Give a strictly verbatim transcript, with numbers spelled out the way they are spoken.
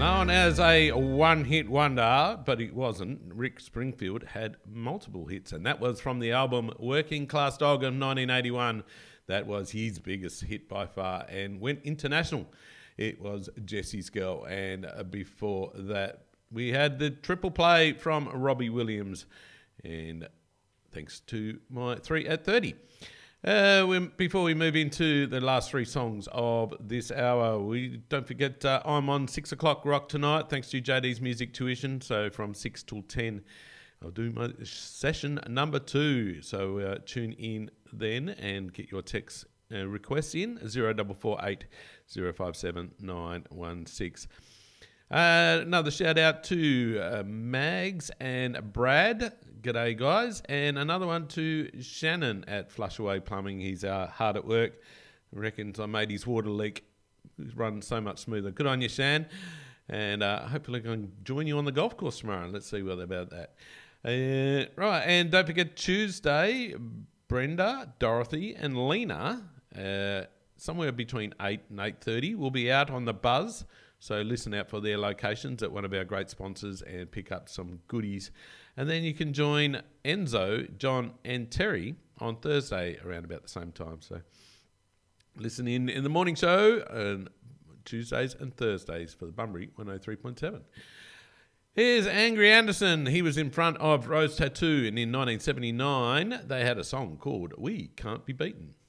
Known as a one-hit wonder, but it wasn't. Rick Springfield had multiple hits, and that was from the album Working Class Dog of nineteen eighty-one. That was his biggest hit by far and went international. It was Jesse's Girl, and before that we had the triple play from Robbie Williams, and thanks to my three at thirty. Uh, we, before we move into the last three songs of this hour, we don't forget uh, I'm on six o'clock rock tonight, thanks to J D's Music Tuition. So from six till ten, I'll do my session number two. So uh, tune in then and get your text uh, requests in zero double four eight zero five seven nine one six. Uh, another shout out to uh, Mags and Brad. G'day, guys. And another one to Shannon at Flushaway Plumbing. He's uh, hard at work. Reckons I made his water leak run so much smoother. Good on you, Shan. And uh, hopefully I can join you on the golf course tomorrow. Let's see what about that. Uh, right, and don't forget Tuesday, Brenda, Dorothy and Lena, uh, somewhere between eight and eight thirty, will be out on the buzz. So listen out for their locations at one of our great sponsors and pick up some goodies. And then you can join Enzo, John and Terry on Thursday around about the same time. So listen in in the morning show on Tuesdays and Thursdays for the Bunbury one oh three point seven. Here's Angry Anderson. He was in front of Rose Tattoo, and in nineteen seventy-nine they had a song called We Can't Be Beaten.